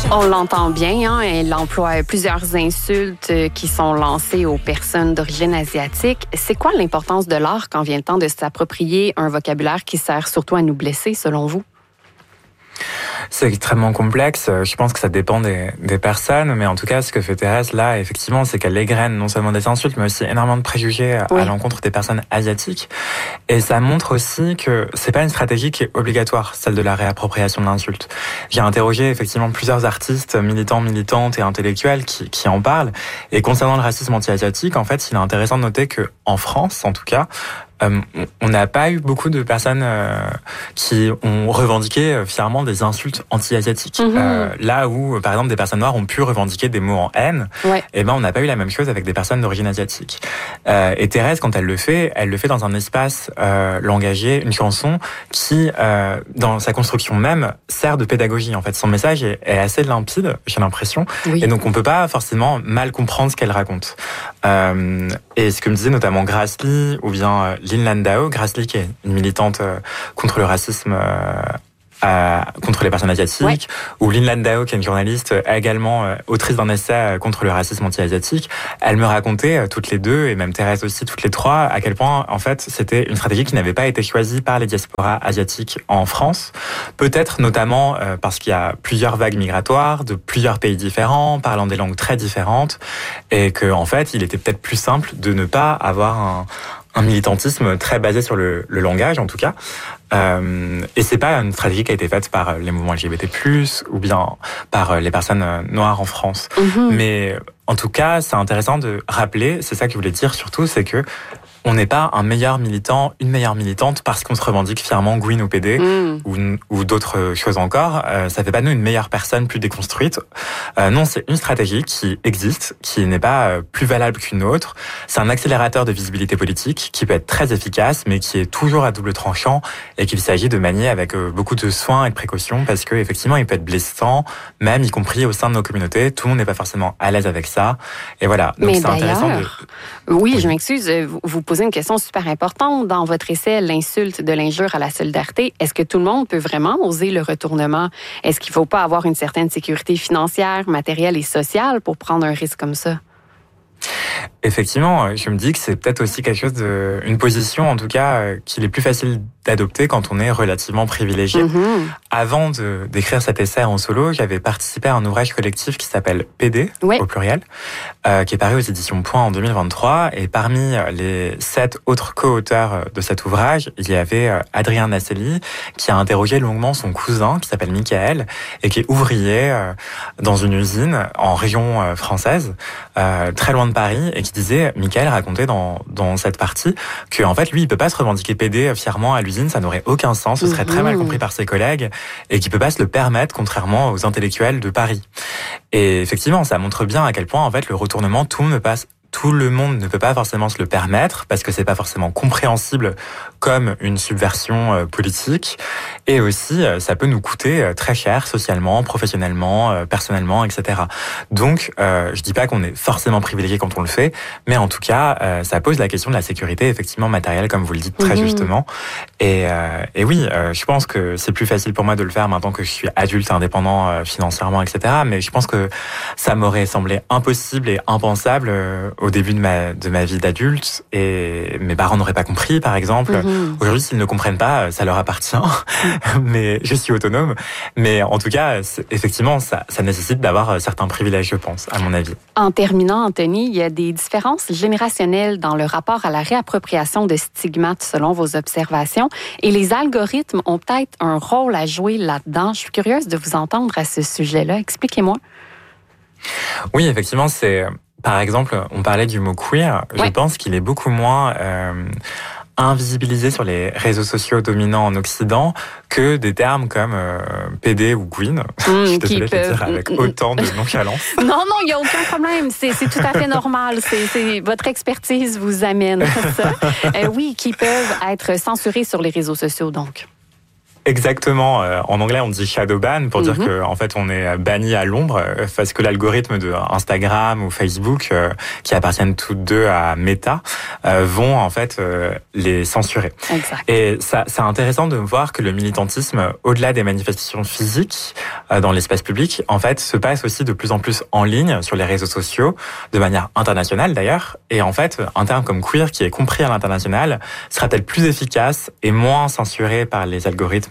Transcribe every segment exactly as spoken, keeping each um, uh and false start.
On l'entend bien, hein, elle emploie plusieurs insultes qui sont lancées aux personnes d'origine asiatique. C'est quoi l'importance de l'art quand vient le temps de s'approprier un vocabulaire qui sert surtout à nous blesser, selon vous? C'est extrêmement complexe. Je pense que ça dépend des, des personnes, mais en tout cas, ce que fait Thérèse là, effectivement, c'est qu'elle égrène non seulement des insultes, mais aussi énormément de préjugés oui. à l'encontre des personnes asiatiques. Et ça montre aussi que c'est pas une stratégie qui est obligatoire, celle de la réappropriation de l'insulte. J'ai interrogé effectivement plusieurs artistes, militants, militantes et intellectuels qui, qui en parlent. Et concernant le racisme anti-asiatique, en fait, il est intéressant de noter que en France, en tout cas, Euh, on n'a pas eu beaucoup de personnes euh, qui ont revendiqué euh, fièrement des insultes anti-asiatiques. Mmh. Euh, là où, par exemple, des personnes noires ont pu revendiquer des mots en haine, ouais. et ben on n'a pas eu la même chose avec des personnes d'origine asiatique. Euh, et Thérèse, quand elle le fait, elle le fait dans un espace euh, langagier, une chanson qui, euh, dans sa construction même, sert de pédagogie. En fait, son message est, est assez limpide, j'ai l'impression, oui. et donc on peut pas forcément mal comprendre ce qu'elle raconte. Euh, et ce que me disait notamment Grace Lee ou bien euh, Lynn Landau, Grace Lee qui est une militante euh, contre le racisme euh, à, contre les personnes asiatiques, ouais. ou Lynn Landau qui est une journaliste euh, également euh, autrice d'un essai euh, contre le racisme anti-asiatique. Elle me racontait euh, toutes les deux, et même Thérèse aussi, toutes les trois, à quel point en fait c'était une stratégie qui n'avait pas été choisie par les diasporas asiatiques en France. Peut-être notamment euh, parce qu'il y a plusieurs vagues migratoires de plusieurs pays différents, parlant des langues très différentes, et que en fait il était peut-être plus simple de ne pas avoir un un militantisme très basé sur le, le langage, en tout cas. Euh, et c'est pas une stratégie qui a été faite par les mouvements L G B T plus, ou bien par les personnes noires en France. Mm-hmm. Mais en tout cas, c'est intéressant de rappeler, c'est ça que je voulais dire surtout, c'est que on n'est pas un meilleur militant, une meilleure militante parce qu'on se revendique fièrement Gwyn ou P D mm. ou, ou d'autres choses encore. Euh, ça fait pas de nous une meilleure personne plus déconstruite. Euh, non, c'est une stratégie qui existe, qui n'est pas plus valable qu'une autre. C'est un accélérateur de visibilité politique qui peut être très efficace, mais qui est toujours à double tranchant et qu'il s'agit de manier avec beaucoup de soin et de précaution parce que effectivement, il peut être blessant, même y compris au sein de nos communautés. Tout le monde n'est pas forcément à l'aise avec ça. Et voilà. Donc mais c'est intéressant de. Oui, oui, je m'excuse. Vous, vous posez une question super importante dans votre essai, l'insulte de l'injure à la solidarité. Est-ce que tout le monde peut vraiment oser le retournement? Est-ce qu'il ne faut pas avoir une certaine sécurité financière, matérielle et sociale pour prendre un risque comme ça? Effectivement, je me dis que c'est peut-être aussi quelque chose de, une position en tout cas qu'il est plus facile d'adopter quand on est relativement privilégié. Mm-hmm. Avant de d'écrire cet essai en solo, j'avais participé à un ouvrage collectif qui s'appelle P D oui. au pluriel, euh, qui est paru aux éditions Point en deux mille vingt-trois. Et parmi les sept autres co-auteurs de cet ouvrage, il y avait Adrien Nacelli qui a interrogé longuement son cousin qui s'appelle Michael et qui est ouvrier euh, dans une usine en région euh, française, euh, très loin de Paris, et qui disait, Michael racontait dans dans cette partie que en fait lui il peut pas se revendiquer P D fièrement à l'usine, ça n'aurait aucun sens, ce serait très mal compris par ses collègues et qu'il peut pas se le permettre contrairement aux intellectuels de Paris. Et effectivement, ça montre bien à quel point en fait le retournement, tout ne passe Tout le monde ne peut pas forcément se le permettre parce que c'est pas forcément compréhensible comme une subversion euh, politique. Et aussi, euh, ça peut nous coûter euh, très cher socialement, professionnellement, euh, personnellement, et cetera. Donc, euh, je dis pas qu'on est forcément privilégié quand on le fait, mais en tout cas, euh, ça pose la question de la sécurité effectivement matérielle, comme vous le dites très mmh. justement. Et, euh, et oui, euh, je pense que c'est plus facile pour moi de le faire maintenant que je suis adulte, indépendant euh, financièrement, et cetera. Mais je pense que ça m'aurait semblé impossible et impensable euh, au début de ma de ma vie d'adulte, et mes parents n'auraient pas compris, par exemple. Mmh. Aujourd'hui, s'ils ne comprennent pas, ça leur appartient. Mais je suis autonome. Mais en tout cas, effectivement, ça, ça nécessite d'avoir certains privilèges, je pense, à mon avis. En terminant, Anthony, il y a des différences générationnelles dans le rapport à la réappropriation de stigmates selon vos observations, et les algorithmes ont peut-être un rôle à jouer là-dedans. Je suis curieuse de vous entendre à ce sujet-là. Expliquez-moi. Oui, effectivement, c'est... Par exemple, on parlait du mot queer. Ouais. Je pense qu'il est beaucoup moins euh, invisibilisé sur les réseaux sociaux dominants en Occident que des termes comme euh, P D ou Gwyn. Mmh, je suis désolée de le dire avec autant de nonchalance. Non, non, il n'y a aucun problème. C'est, c'est tout à fait normal. C'est, c'est, votre expertise vous amène ça. Euh, oui, qui peuvent être censurés sur les réseaux sociaux, donc. Exactement. En anglais, on dit shadow ban pour mm-hmm. dire que en fait, on est banni à l'ombre parce que l'algorithme de Instagram ou Facebook, euh, qui appartiennent toutes deux à Meta, euh, vont en fait euh, les censurer. Exact. Et ça, c'est intéressant de voir que le militantisme, au-delà des manifestations physiques euh, dans l'espace public, en fait, se passe aussi de plus en plus en ligne sur les réseaux sociaux, de manière internationale d'ailleurs. Et en fait, un terme comme queer qui est compris à l'international sera peut-être plus efficace et moins censuré par les algorithmes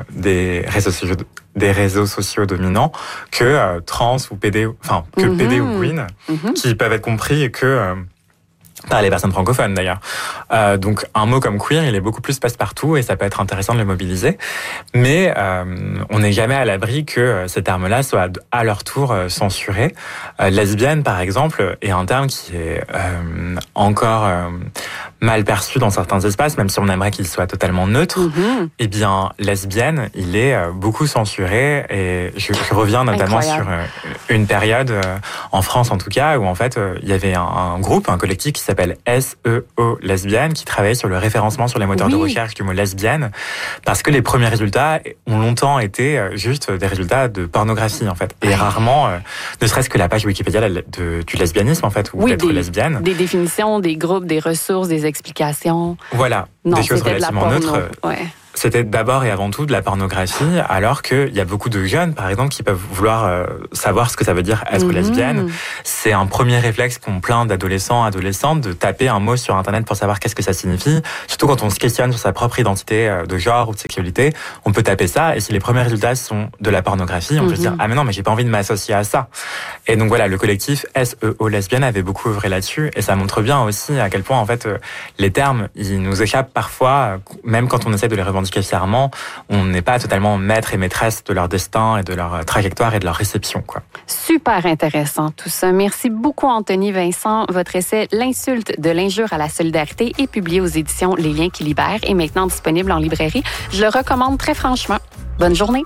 des réseaux sociaux, des réseaux sociaux dominants que euh, trans ou P D, enfin que mm-hmm. P D ou queen, mm-hmm. qui peuvent être compris que euh, par les personnes francophones d'ailleurs. Euh, donc un mot comme queer, il est beaucoup plus passe-partout et ça peut être intéressant de le mobiliser. Mais euh, on n'est jamais à l'abri que ces termes-là soient à leur tour censurés. Euh, lesbienne, par exemple, est un terme qui est euh, encore euh, mal perçu dans certains espaces, même si on aimerait qu'il soit totalement neutre. Mm-hmm. Eh bien, lesbienne, il est beaucoup censuré et je, je reviens notamment Incroyable. sur une période, en France en tout cas, où en fait il y avait un, un groupe, un collectif qui s'appelle S E O Lesbienne, qui travaillait sur le référencement sur les moteurs oui. de recherche du mot lesbienne, parce que les premiers résultats ont longtemps été juste des résultats de pornographie en fait, et oui. rarement, euh, ne serait-ce que la page Wikipédia de, du lesbianisme en fait, ou oui, d'être des, lesbienne. Des définitions, des groupes, des ressources, des explications. Voilà, non, des choses relativement de neutres. Ouais. C'était d'abord et avant tout de la pornographie, alors qu'il y a beaucoup de jeunes, par exemple, qui peuvent vouloir euh, savoir ce que ça veut dire être mmh. lesbienne. C'est un premier réflexe qu'ont plein d'adolescents, adolescentes, de taper un mot sur Internet pour savoir qu'est-ce que ça signifie. Surtout quand on se questionne sur sa propre identité de genre ou de sexualité, on peut taper ça, et si les premiers résultats sont de la pornographie, on mmh. peut se dire « Ah mais non, mais j'ai pas envie de m'associer à ça ». Et donc voilà, le collectif S E O Lesbienne avait beaucoup œuvré là-dessus, et ça montre bien aussi à quel point, en fait, les termes, ils nous échappent parfois, même quand on essaie de les revendiquer fièrement, on n'est pas totalement maître et maîtresse de leur destin et de leur trajectoire et de leur réception, quoi. Super intéressant tout ça. Merci beaucoup Anthony Vincent. Votre essai « L'insulte de l'injure à la solidarité » est publié aux éditions Les Liens qui libèrent et maintenant disponible en librairie. Je le recommande très franchement. Bonne journée.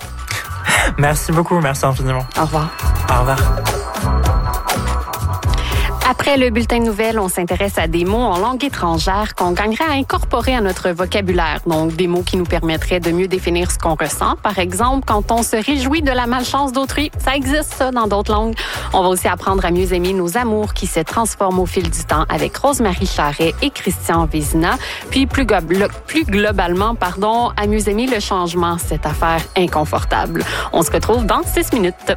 Merci beaucoup, merci infiniment. Au revoir. Au revoir. Après le bulletin de nouvelles, on s'intéresse à des mots en langue étrangère qu'on gagnerait à incorporer à notre vocabulaire. Donc, des mots qui nous permettraient de mieux définir ce qu'on ressent. Par exemple, quand on se réjouit de la malchance d'autrui, ça existe ça dans d'autres langues. On va aussi apprendre à mieux aimer nos amours qui se transforment au fil du temps avec Rosemary Charret et Christian Vézina. Puis plus, glo- plus globalement, pardon, à mieux aimer le changement, cette affaire inconfortable. On se retrouve dans six minutes.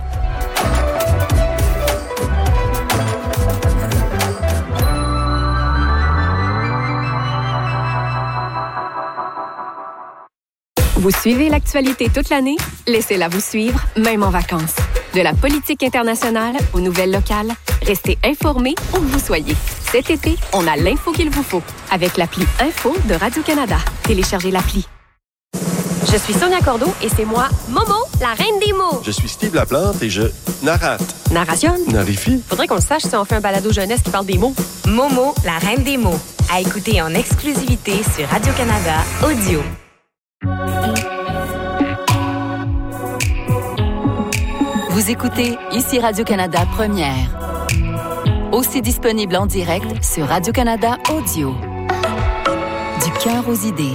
Vous suivez l'actualité toute l'année? Laissez-la vous suivre, même en vacances. De la politique internationale aux nouvelles locales, restez informés où que vous soyez. Cet été, on a l'info qu'il vous faut avec l'appli Info de Radio-Canada. Téléchargez l'appli. Je suis Sonia Cordeau et c'est moi, Momo, la reine des mots. Je suis Steve Laplante et je narrate. Narration? Narifie. Faudrait qu'on le sache si on fait un balado jeunesse qui parle des mots. Momo, la reine des mots. À écouter en exclusivité sur Radio-Canada Audio. Vous écoutez ici Radio-Canada Première. Aussi disponible en direct sur Radio-Canada Audio. Du cœur aux idées.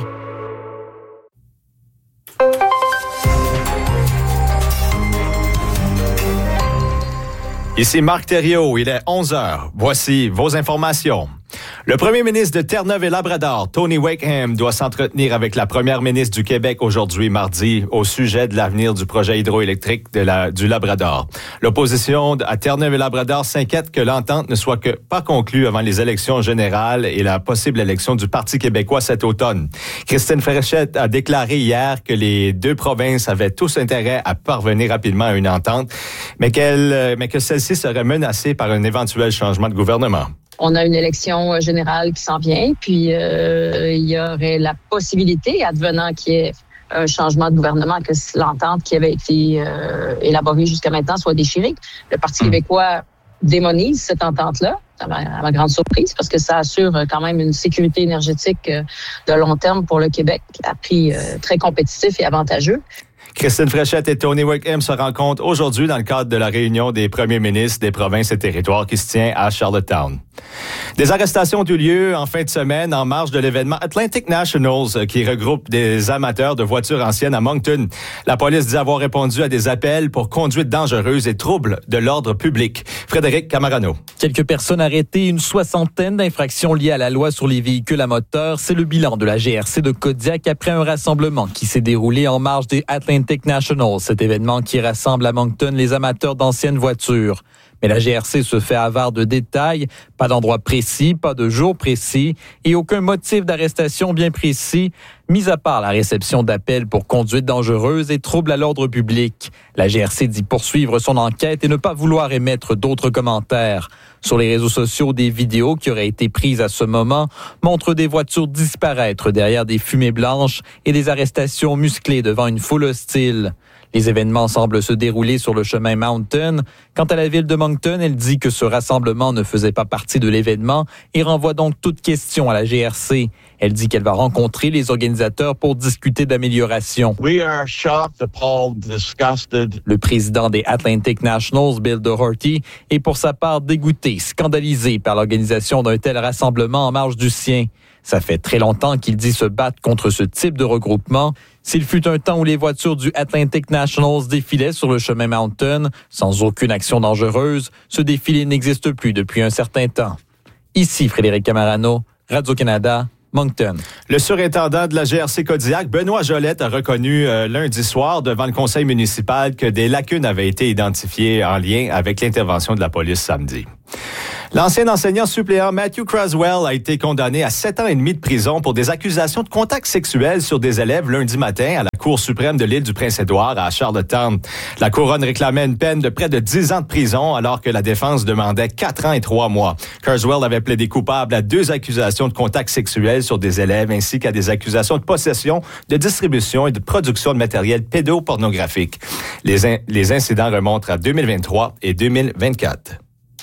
Ici Marc Thériault, il est onze heures. Voici vos informations. Le premier ministre de Terre-Neuve et Labrador, Tony Wakeham, doit s'entretenir avec la première ministre du Québec aujourd'hui, mardi, au sujet de l'avenir du projet hydroélectrique de la, du Labrador. L'opposition à Terre-Neuve et Labrador s'inquiète que l'entente ne soit que pas conclue avant les élections générales et la possible élection du Parti québécois cet automne. Christine Fréchette a déclaré hier que les deux provinces avaient tous intérêt à parvenir rapidement à une entente, mais, qu'elle, mais que celle-ci serait menacée par un éventuel changement de gouvernement. On a une élection générale qui s'en vient, puis euh, il y aurait la possibilité, advenant qu'il y ait un changement de gouvernement, que l'entente qui avait été euh, élaborée jusqu'à maintenant soit déchirée. Le Parti québécois démonise cette entente-là, à ma, à ma grande surprise, parce que ça assure quand même une sécurité énergétique de long terme pour le Québec, à prix euh, très compétitif et avantageux. Christine Fréchette et Tony Wakeham se rencontrent aujourd'hui dans le cadre de la réunion des premiers ministres des provinces et territoires qui se tient à Charlottetown. Des arrestations ont eu lieu en fin de semaine en marge de l'événement Atlantic Nationals qui regroupe des amateurs de voitures anciennes à Moncton. La police dit avoir répondu à des appels pour conduite dangereuse et trouble de l'ordre public. Frédéric Camarano. Quelques personnes arrêtées, une soixantaine d'infractions liées à la loi sur les véhicules à moteur. C'est le bilan de la G R C de Kodiak après un rassemblement qui s'est déroulé en marge des Atlantic Nationals, cet événement qui rassemble à Moncton les amateurs d'anciennes voitures. Mais la G R C se fait avare de détails, pas d'endroit précis, pas de jour précis et aucun motif d'arrestation bien précis, mis à part la réception d'appels pour conduite dangereuse et trouble à l'ordre public. La G R C dit poursuivre son enquête et ne pas vouloir émettre d'autres commentaires. Sur les réseaux sociaux, des vidéos qui auraient été prises à ce moment montrent des voitures disparaître derrière des fumées blanches et des arrestations musclées devant une foule hostile. Les événements semblent se dérouler sur le chemin Mountain. Quant à la ville de Moncton, elle dit que ce rassemblement ne faisait pas partie de l'événement et renvoie donc toute question à la G R C. Elle dit qu'elle va rencontrer les organisateurs pour discuter d'amélioration. We are shocked, appalled, disgusted. Le président des Atlantic Nationals, Bill Doherty, est pour sa part dégoûté, scandalisé par l'organisation d'un tel rassemblement en marge du sien. Ça fait très longtemps qu'il dit se battre contre ce type de regroupement. S'il fut un temps où les voitures du Atlantic Nationals défilaient sur le chemin Mountain, sans aucune action dangereuse, ce défilé n'existe plus depuis un certain temps. Ici Frédéric Camarano, Radio-Canada, Moncton. Le surintendant de la G R C Kodiak, Benoît Jolette, a reconnu euh, lundi soir devant le conseil municipal que des lacunes avaient été identifiées en lien avec l'intervention de la police samedi. L'ancien enseignant suppléant Matthew Craswell a été condamné à sept ans et demi de prison pour des accusations de contact sexuel sur des élèves lundi matin à la Cour suprême de l'île du Prince-Édouard à Charlottetown. La couronne réclamait une peine de près de dix ans de prison alors que la défense demandait quatre ans et trois mois. Craswell avait plaidé coupable à deux accusations de contact sexuel sur des élèves ainsi qu'à des accusations de possession, de distribution et de production de matériel pédopornographique. Les, in- les incidents remontent à deux mille vingt-trois et deux mille vingt-quatre.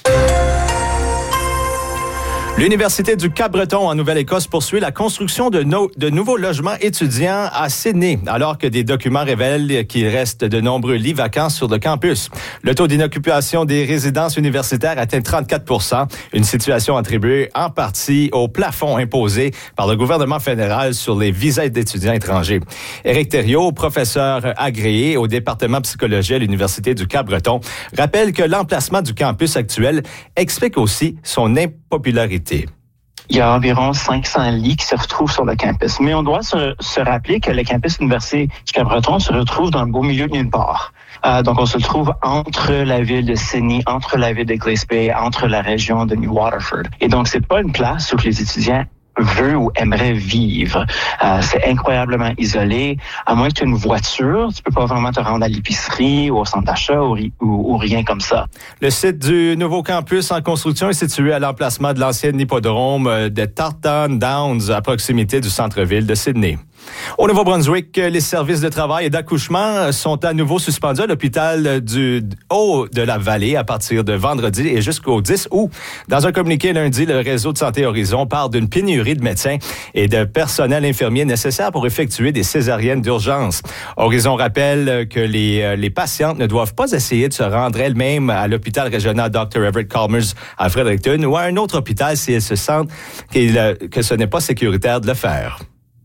L'Université du Cap-Breton en Nouvelle-Écosse poursuit la construction de, no- de nouveaux logements étudiants à Sydney, alors que des documents révèlent qu'il reste de nombreux lits vacants sur le campus. Le taux d'inoccupation des résidences universitaires atteint trente-quatre pour cent, une situation attribuée en partie au plafond imposé par le gouvernement fédéral sur les visas d'étudiants étrangers. Éric Thériault, professeur agréé au département de psychologie à l'Université du Cap-Breton, rappelle que l'emplacement du campus actuel explique aussi son impopularité. Il y a environ cinq cents lits qui se retrouvent sur le campus. Mais on doit se, se rappeler que le campus université du Cap-Breton se retrouve dans le beau milieu de nulle part. Euh, donc, on se trouve entre la ville de Sydney, entre la ville de Glace Bay, entre la région de New Waterford. Et donc, c'est pas une place où les étudiants veut ou aimerait vivre. Euh, c'est incroyablement isolé. À moins que tu aies une voiture, tu peux pas vraiment te rendre à l'épicerie ou au centre d'achat ou, ou, ou rien comme ça. Le site du nouveau campus en construction est situé à l'emplacement de l'ancien hippodrome de Tartan Downs, à proximité du centre-ville de Sydney. Au Nouveau-Brunswick, les services de travail et d'accouchement sont à nouveau suspendus à l'hôpital du Haut de la Vallée à partir de vendredi et jusqu'au dix août. Dans un communiqué lundi, le réseau de Santé Horizon parle d'une pénurie de médecins et de personnel infirmier nécessaire pour effectuer des césariennes d'urgence. Horizon rappelle que les, les patientes ne doivent pas essayer de se rendre elles-mêmes à l'hôpital régional docteur Everett Chalmers à Fredericton ou à un autre hôpital si elles se sentent que ce n'est pas sécuritaire de le faire.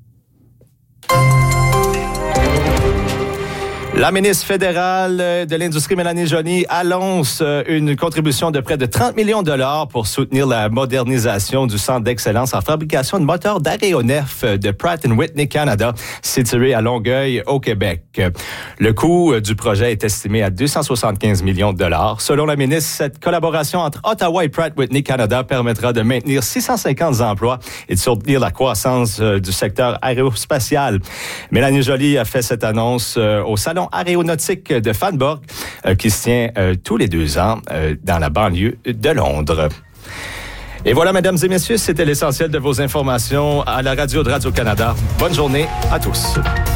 La ministre fédérale de l'Industrie, Mélanie Joly, annonce une contribution de près de trente millions de dollars pour soutenir la modernisation du centre d'excellence en fabrication de moteurs d'aéronefs de Pratt and Whitney Canada, situé à Longueuil, au Québec. Le coût du projet est estimé à deux cent soixante-quinze millions de dollars. Selon la ministre, cette collaboration entre Ottawa et Pratt Whitney Canada permettra de maintenir six cent cinquante emplois et de soutenir la croissance du secteur aérospatial. Mélanie Joly a fait cette annonce au Salon aéronautique de Farnborough euh, qui se tient euh, tous les deux ans euh, dans la banlieue de Londres. Et voilà, mesdames et messieurs, c'était l'essentiel de vos informations à la radio de Radio-Canada. Bonne journée à tous.